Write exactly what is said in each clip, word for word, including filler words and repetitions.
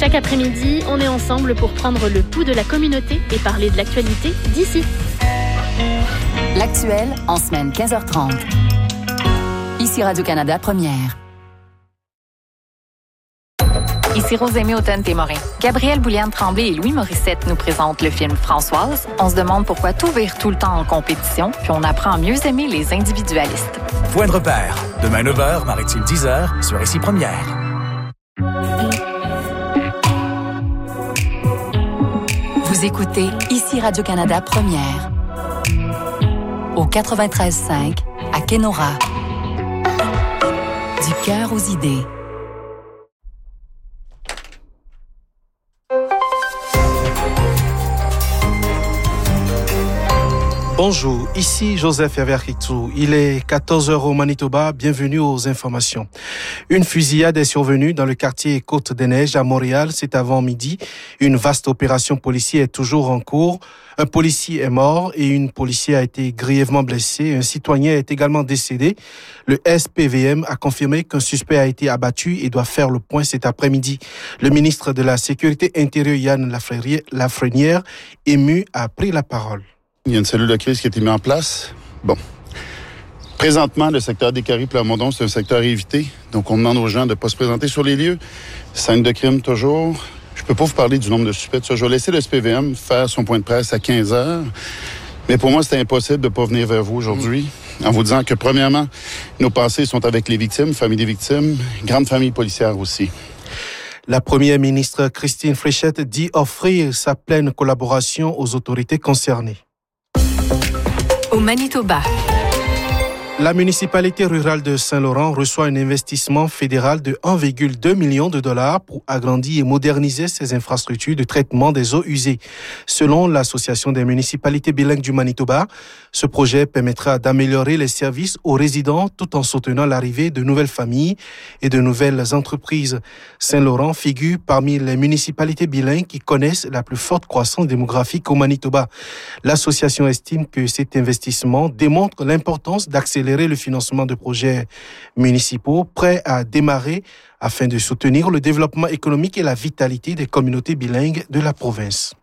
Chaque après-midi, on est ensemble pour prendre le pouls de la communauté et parler de l'actualité d'ici. L'actuel en semaine quinze heures trente. Ici Radio-Canada Première. Ici Rosémie Automne-Témorin. Gabrielle Bouliane-Tremblay et Louis Morissette nous présentent le film Françoise. On se demande pourquoi tout vire tout le temps en compétition, puis on apprend à mieux aimer les individualistes. Point de repère. Demain neuf heures, Maritime dix heures, sur Ici Première. Vous écoutez Ici Radio-Canada Première. Au quatre-vingt-treize cinq, à Kenora. Du cœur aux idées. Bonjour, ici Joseph Hervé-Arquitou. Il est quatorze heures au Manitoba. Bienvenue aux informations. Une fusillade est survenue dans le quartier Côte-des-Neiges à Montréal cet avant-midi. Une vaste opération policière est toujours en cours. Un policier est mort et une policière a été grièvement blessée. Un citoyen est également décédé. Le S P V M a confirmé qu'un suspect a été abattu et doit faire le point cet après-midi. Le ministre de la Sécurité intérieure, Yann Lafrenière, ému, a pris la parole. Il y a une cellule de crise qui a été mise en place. Bon. Présentement, le secteur des Carrés Plamondon, c'est un secteur à éviter. Donc, on demande aux gens de ne pas se présenter sur les lieux. Scène de crime, toujours. Je ne peux pas vous parler du nombre de suspects. Ça. Je vais laisser le S P V M faire son point de presse à quinze heures. Mais pour moi, c'était impossible de ne pas venir vers vous aujourd'hui mmh. en vous disant que, premièrement, nos pensées sont avec les victimes, famille des victimes, grande famille policière aussi. La première ministre Christine Fréchette dit offrir sa pleine collaboration aux autorités concernées. Au Manitoba. La municipalité rurale de Saint-Laurent reçoit un investissement fédéral de un virgule deux million de dollars pour agrandir et moderniser ses infrastructures de traitement des eaux usées. Selon l'Association des municipalités bilingues du Manitoba, ce projet permettra d'améliorer les services aux résidents tout en soutenant l'arrivée de nouvelles familles et de nouvelles entreprises. Saint-Laurent figure parmi les municipalités bilingues qui connaissent la plus forte croissance démographique au Manitoba. L'association estime que cet investissement démontre l'importance d'accélérer le financement de projets municipaux prêts à démarrer afin de soutenir le développement économique et la vitalité des communautés bilingues de la province.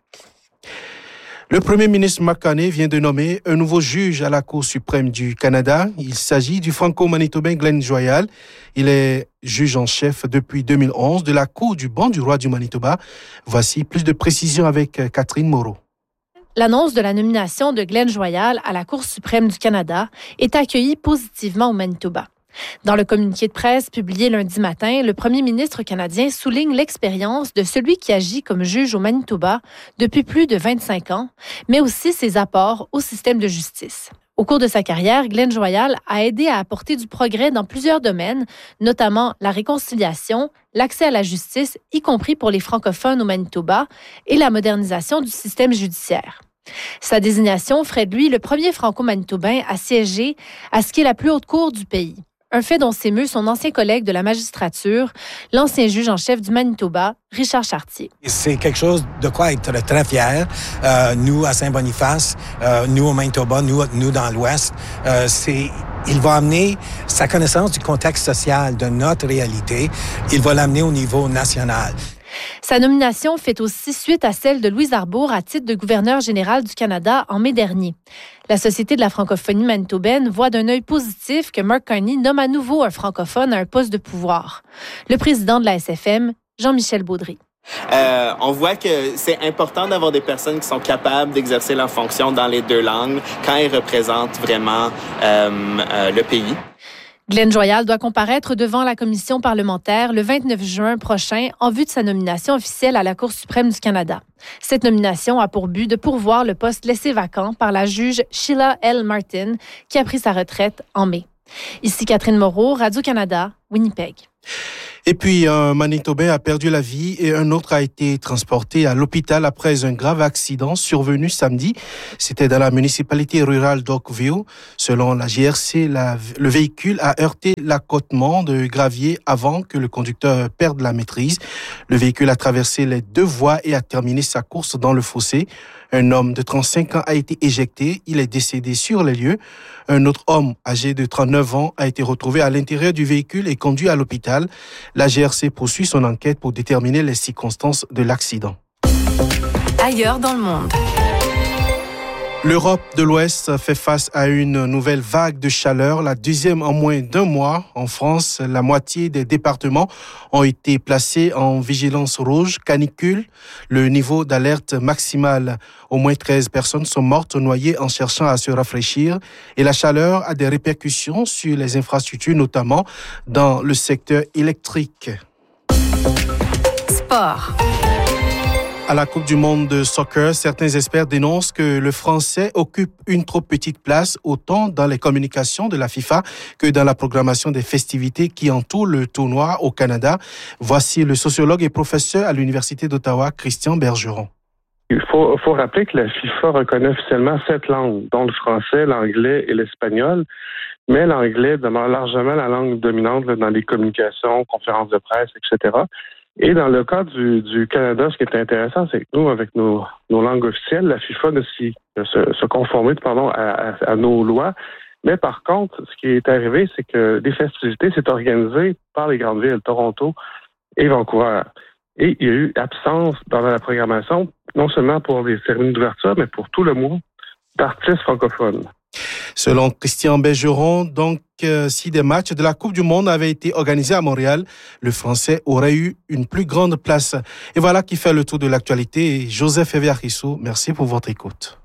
Le premier ministre Mark Carney vient de nommer un nouveau juge à la Cour suprême du Canada. Il s'agit du franco-manitobain Glenn Joyal. Il est juge en chef depuis deux mille onze de la Cour du banc du roi du Manitoba. Voici plus de précisions avec Catherine Moreau. L'annonce de la nomination de Glenn Joyal à la Cour suprême du Canada est accueillie positivement au Manitoba. Dans le communiqué de presse publié lundi matin, le premier ministre canadien souligne l'expérience de celui qui agit comme juge au Manitoba depuis plus de vingt-cinq ans, mais aussi ses apports au système de justice. Au cours de sa carrière, Glenn Joyal a aidé à apporter du progrès dans plusieurs domaines, notamment la réconciliation, l'accès à la justice, y compris pour les francophones au Manitoba, et la modernisation du système judiciaire. Sa désignation ferait de lui le premier franco-manitobain à siéger à ce qui est la plus haute cour du pays. Un fait dont s'émeut son ancien collègue de la magistrature, l'ancien juge en chef du Manitoba, Richard Chartier. C'est quelque chose de quoi être très fier. Euh, nous, à Saint-Boniface, euh, nous au Manitoba, nous, nous dans l'Ouest, euh, c'est, il va amener sa connaissance du contexte social de notre réalité, il va l'amener au niveau national. Sa nomination fait aussi suite à celle de Louise Arbour à titre de gouverneur général du Canada en mai dernier. La Société de la francophonie manitobaine voit d'un œil positif que Mark Carney nomme à nouveau un francophone à un poste de pouvoir. Le président de la S F M, Jean-Michel Baudry. Euh, on voit que c'est important d'avoir des personnes qui sont capables d'exercer leur fonction dans les deux langues quand elles représentent vraiment euh, euh, le pays. Glenn Joyal doit comparaître devant la commission parlementaire le vingt-neuf juin prochain en vue de sa nomination officielle à la Cour suprême du Canada. Cette nomination a pour but de pourvoir le poste laissé vacant par la juge Sheila L. Martin, qui a pris sa retraite en mai. Ici Catherine Moreau, Radio-Canada, Winnipeg. Et puis, un Manitobain a perdu la vie et un autre a été transporté à l'hôpital après un grave accident survenu samedi. C'était dans la municipalité rurale d'Oakville. Selon la G R C, la, le véhicule a heurté l'accotement de gravier avant que le conducteur perde la maîtrise. Le véhicule a traversé les deux voies et a terminé sa course dans le fossé. Un homme de trente-cinq ans a été éjecté. Il est décédé sur les lieux. Un autre homme, âgé de trente-neuf ans, a été retrouvé à l'intérieur du véhicule et conduit à l'hôpital. La G R C poursuit son enquête pour déterminer les circonstances de l'accident. Ailleurs dans le monde. L'Europe de l'Ouest fait face à une nouvelle vague de chaleur, la deuxième en moins d'un mois. En France, la moitié des départements ont été placés en vigilance rouge, canicule. Le niveau d'alerte maximale, au moins treize personnes sont mortes noyées en cherchant à se rafraîchir. Et la chaleur a des répercussions sur les infrastructures, notamment dans le secteur électrique. Sport. À la Coupe du monde de soccer, certains experts dénoncent que le français occupe une trop petite place, autant dans les communications de la FIFA que dans la programmation des festivités qui entourent le tournoi au Canada. Voici le sociologue et professeur à l'Université d'Ottawa, Christian Bergeron. Il faut, faut rappeler que la FIFA reconnaît officiellement sept langues, dont le français, l'anglais et l'espagnol, mais l'anglais demeure largement la langue dominante là, dans les communications, conférences de presse, et cetera. Et dans le cas du, du Canada, ce qui est intéressant, c'est que nous, avec nos, nos langues officielles, la FIFA ne s'y, se, se conformer pardon, à, à, à nos lois. Mais par contre, ce qui est arrivé, c'est que les festivités s'est organisées par les grandes villes, Toronto et Vancouver. Et il y a eu absence dans la programmation, non seulement pour les cérémonies d'ouverture, mais pour tout le mois, d'artistes francophones. Selon Christian Bergeron, donc, euh, si des matchs de la Coupe du Monde avaient été organisés à Montréal, le français aurait eu une plus grande place. Et voilà qui fait le tour de l'actualité. Joseph Eviarissou, merci pour votre écoute.